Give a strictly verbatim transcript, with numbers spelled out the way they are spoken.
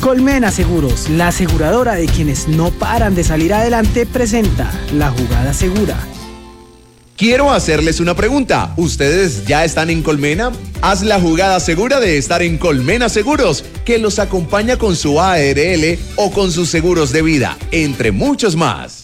Colmena Seguros, la aseguradora de quienes no paran de salir adelante, presenta La Jugada Segura. Quiero hacerles una pregunta. ¿Ustedes ya están en Colmena? Haz la jugada segura de estar en Colmena Seguros, que los acompaña con su A R L o con sus seguros de vida, entre muchos más.